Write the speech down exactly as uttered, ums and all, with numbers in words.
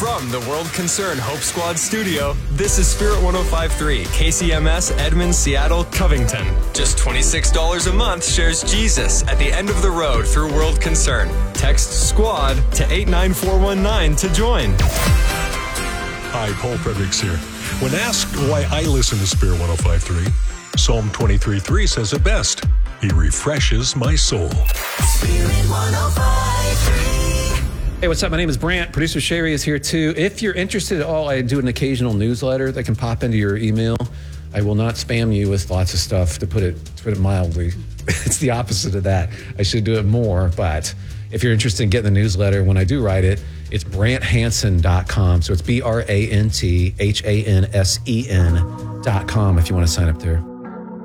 From the World Concern Hope Squad studio, this is Spirit one oh five point three, K C M S, Edmond, Seattle, Covington. Just twenty-six dollars a month shares Jesus at the end of the road through World Concern. Text SQUAD to eight nine four one nine to join. Hi, Paul Fredericks here. When asked why I listen to Spirit one oh five point three, Psalm twenty-three three says it best. He refreshes my soul. Spirit one oh five point three. Hey, what's up? My name is Brant. Producer Sherry is here too. If you're interested at all, I do an occasional newsletter that can pop into your email. I will not spam you with lots of stuff, to put it to put it mildly. It's the opposite of that. I should do it more, but if you're interested in getting the newsletter, when I do write it, it's brant hansen dot com. So it's B R A N T H A N S E N dot com if you want to sign up there.